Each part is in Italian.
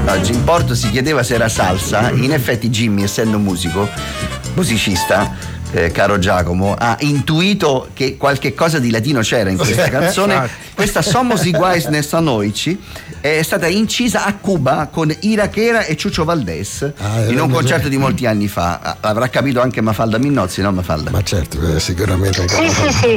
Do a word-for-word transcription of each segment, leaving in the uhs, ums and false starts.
No, Jim Porto si chiedeva se era salsa. In effetti Jimmy, essendo musico, musicista, eh, caro Giacomo, ha intuito che qualche cosa di latino c'era in questa canzone. Questa Somos Iguais Nesta Noici è stata incisa a Cuba con Iraquera e Chucho Valdés ah, in un concerto di molti anni fa. Avrà capito anche Mafalda Minnozzi, no Mafalda? Ma certo, eh, sicuramente. Sì, sì, sì.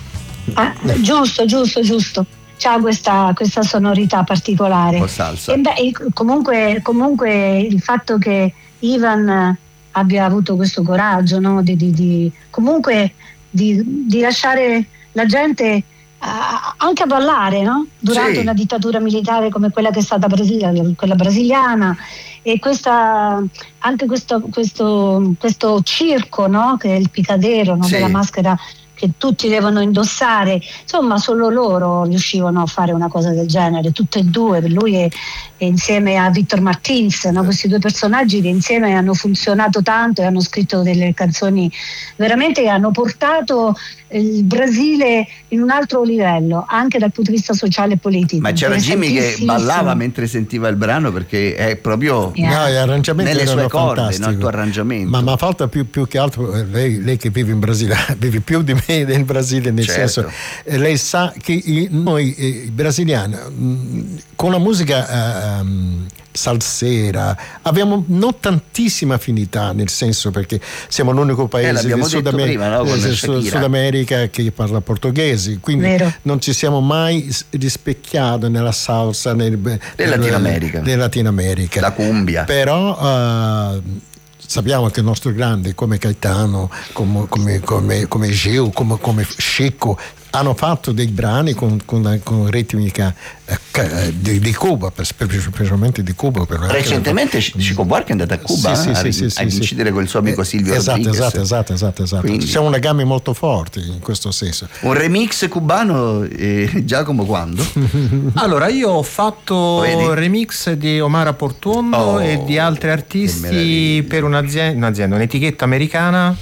Ah, giusto, giusto, giusto. C'ha questa, questa sonorità particolare. O salsa. E beh, comunque, comunque il fatto che Ivan abbia avuto questo coraggio, no? di, di, di, comunque di, di lasciare la gente uh, anche a ballare, no? Durante sì. una dittatura militare come quella che è stata brasiliana, quella brasiliana, e questa, anche questo, questo, questo circo, no? Che è il picadero, no? Sì. Della maschera che tutti devono indossare, insomma solo loro riuscivano a fare una cosa del genere, tutte e due, lui e, e insieme a Victor Martins, no? Questi due personaggi che insieme hanno funzionato tanto e hanno scritto delle canzoni veramente che hanno portato il Brasile in un altro livello, anche dal punto di vista sociale e politico. Ma c'era Jimmy che ballava mentre sentiva il brano, perché è proprio yeah. no, gli arrangiamenti nelle sue corde, fantastico. No, il tuo arrangiamento. Ma, ma falta più, più che altro, lei, lei che vive in Brasile, vive più di me nel Brasile, nel certo. senso, eh, lei sa che i, noi eh, brasiliani mh, con la musica um, salsera abbiamo non tantissima affinità, nel senso, perché siamo l'unico paese eh, del Sud, Amer- prima, no? eh, Sud America che parla portoghese, quindi Vero. non ci siamo mai rispecchiati nella salsa nel, nel, nel Latino America, nel Latino America, la cumbia. Però uh, sappiamo che il nostro grande come Caetano, come, come, come, come Gil, come, come Chico hanno fatto dei brani con, con, con ritmica eh, di, di Cuba, specialmente di Cuba. Per recentemente Chico Buarque è andato a Cuba sì, a, sì, sì, a sì, incidere sì. col suo amico Silvio esatto, Rodriguez. Esatto, esatto, esatto, esatto. Quindi, ci siamo legami molto forti in questo senso. Un remix cubano, eh, Giacomo, quando? Allora, io ho fatto remix di Omar Portuondo oh, e di altri artisti per un'azienda, un'azienda, un'etichetta americana.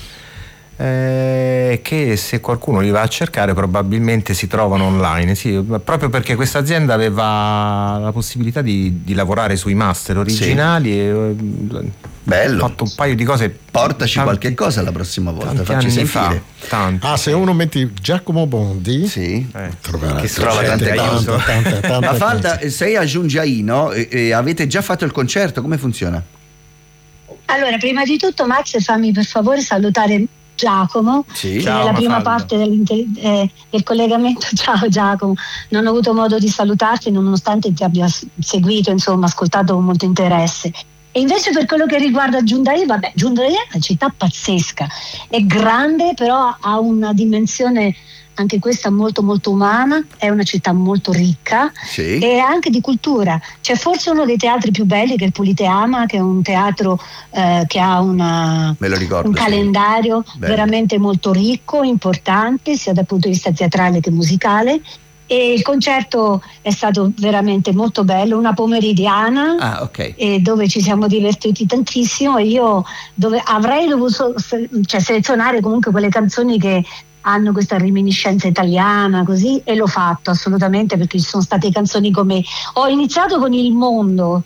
Eh, che se qualcuno li va a cercare probabilmente si trovano online, sì, proprio perché questa azienda aveva la possibilità di, di lavorare sui master originali sì. e bello, ho fatto un paio di cose. Portaci tanti, qualche cosa la prossima volta, facci sentire. Fa, tanti. Ah, se uno metti Giacomo Bondi sì, eh, troverà che trova tante cose. Ma Falda, sei a Giungiaino e, e avete già fatto il concerto, come funziona? Allora, prima di tutto Max, fammi per favore salutare Giacomo, sì. Ciao, nella prima Mafalda. parte eh, del collegamento. Ciao Giacomo, non ho avuto modo di salutarti nonostante ti abbia seguito, insomma, ascoltato con molto interesse. E invece per quello che riguarda Giundaì, vabbè, Giundaì è una città pazzesca, è grande, però ha una dimensione anche questa molto molto umana, è una città molto ricca sì. e anche di cultura. C'è forse uno dei teatri più belli che è il Politeama, che è un teatro eh, che ha una, Me lo ricordo, un calendario sì. veramente molto ricco, importante sia dal punto di vista teatrale che musicale. E il concerto è stato veramente molto bello, una pomeridiana ah, okay. e dove ci siamo divertiti tantissimo, e io dove avrei dovuto cioè, selezionare comunque quelle canzoni che hanno questa reminiscenza italiana, così, e l'ho fatto assolutamente, perché ci sono state canzoni come ho iniziato con Il Mondo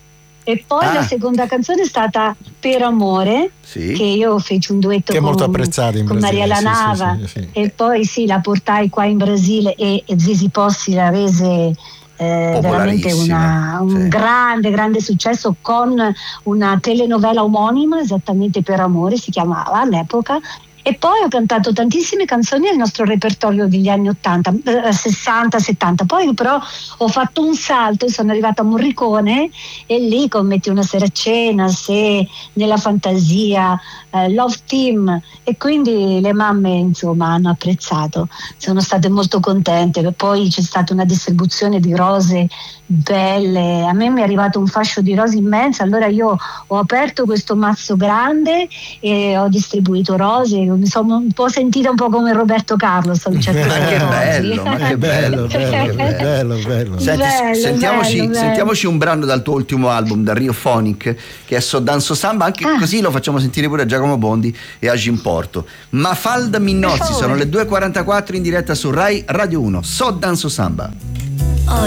e poi ah. la seconda canzone è stata Per Amore, sì. che io feci un duetto che è con, molto apprezzata in con Brasile, Mariela sì, Nava sì, sì, sì. e poi sì, la portai qua in Brasile e, e Zizi Possi la rese eh, veramente una, un sì. grande grande successo, con una telenovela omonima, esattamente Per Amore si chiamava all'epoca. E poi ho cantato tantissime canzoni del nostro repertorio degli anni ottanta, eh, sessanta, settanta. Poi però ho fatto un salto e sono arrivata a Morricone, e lì con Metti una sera a cena, Se, Nella fantasia, eh, Love Team, e quindi le mamme insomma hanno apprezzato, sono state molto contente. Poi c'è stata una distribuzione di rose belle, a me mi è arrivato un fascio di rose immenso, allora io ho aperto questo mazzo grande e ho distribuito rose. Mi sono un po' sentita un po' come Roberto Carlos a un certo ma che bello, ma che bello, bello, bello, bello. Senti, bello, sentiamoci, bello, sentiamoci un brano dal tuo ultimo album, da Rio Phonic, che è So Danzo Samba, anche ah. così lo facciamo sentire pure a Giacomo Bondi e a Jim Porto. Mafalda Minnozzi, sono le due e quarantaquattro in diretta su Rai Radio uno. So Danzo Samba.